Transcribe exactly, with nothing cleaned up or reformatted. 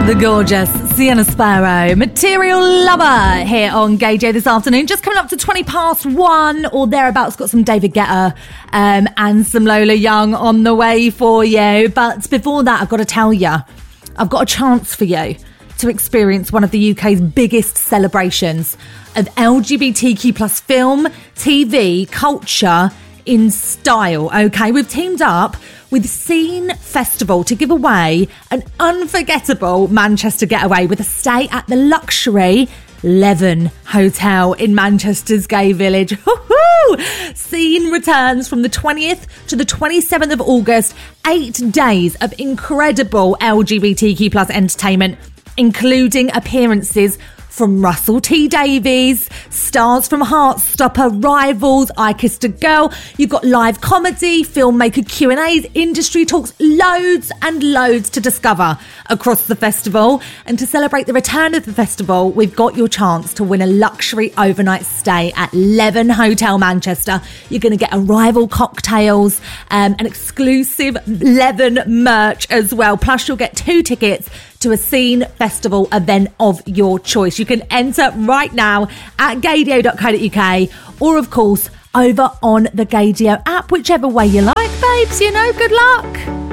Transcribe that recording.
the gorgeous Sienna Sparrow, Material Lover, here on Gaydio this afternoon. Just coming up to twenty past one or thereabouts. Got some David Guetta um, and some Lola Young on the way for you. But before that, I've got to tell you, I've got a chance for you to experience one of the U K's biggest celebrations of L G B T Q plus film, T V, culture in style. Okay, we've teamed up with Scene Festival to give away an unforgettable Manchester getaway with a stay at the luxury Leven Hotel in Manchester's Gay Village. Woo-hoo! Scene returns from the twentieth to the twenty-seventh of August. Eight days of incredible L G B T Q plus entertainment, including appearances from Russell T Davies, stars from Heartstopper, Rivals, I Kissed a Girl. You've got live comedy, filmmaker Q and A's, industry talks, loads and loads to discover across the festival. And to celebrate the return of the festival, we've got your chance to win a luxury overnight stay at Leven Hotel Manchester. You're going to get arrival cocktails, um, an exclusive Leven merch as well. Plus, you'll get two tickets to a Scene Festival event of your choice. You can enter right now at gaydio dot co dot uk or, of course, over on the Gaydio app, whichever way you like, babes, you know, good luck.